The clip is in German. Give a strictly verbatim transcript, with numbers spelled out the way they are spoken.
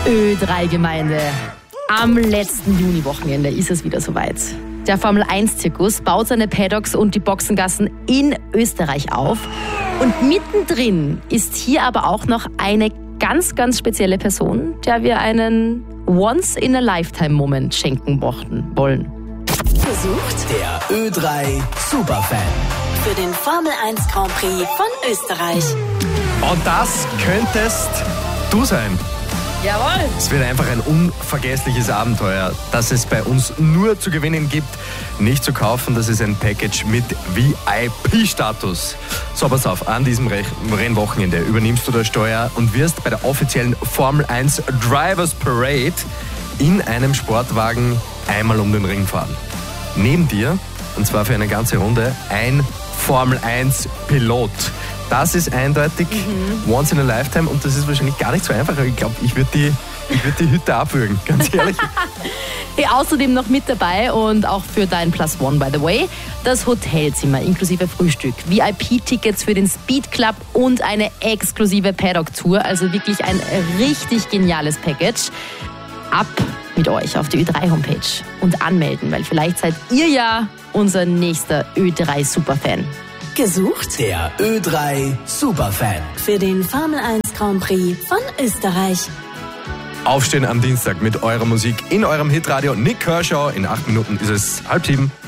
Ö drei Gemeinde. Am letzten Juniwochenende ist es wieder soweit. Der Formel eins Zirkus baut seine Paddocks und die Boxengassen in Österreich auf. Und mittendrin ist hier aber auch noch eine ganz, ganz spezielle Person, der wir einen Once-in-a-Lifetime-Moment schenken mochten, wollen. Besucht Der Ö drei Superfan. für den Formel eins Grand Prix von Österreich. Und das könntest du sein. Jawohl! Es wird einfach ein unvergessliches Abenteuer, das es bei uns nur zu gewinnen gibt, nicht zu kaufen. Das ist ein Package mit V I P-Status. So, pass auf, an diesem Re- Rennwochenende übernimmst du das Steuer und wirst bei der offiziellen Formel eins Drivers Parade in einem Sportwagen einmal um den Ring fahren. Neben dir, und zwar für eine ganze Runde, ein Formel eins Pilot. Das ist eindeutig mhm. once in a lifetime und das ist wahrscheinlich gar nicht so einfach. Ich glaube, ich würde die, ich würd die Hütte abwürgen, ganz ehrlich. Hey, außerdem noch mit dabei und auch für dein Plus One, by the way, das Hotelzimmer inklusive Frühstück, V I P-Tickets für den Speed Club und eine exklusive Paddock-Tour. Also wirklich ein richtig geniales Package. Ab mit euch auf die Ö drei Homepage und anmelden, weil vielleicht seid ihr ja unser nächster Ö drei Superfan. Gesucht Der Ö drei Superfan. für den Formel eins Grand Prix von Österreich. Aufstehen am Dienstag mit eurer Musik in eurem Hitradio. Nick Kershaw, in acht Minuten ist es halb sieben.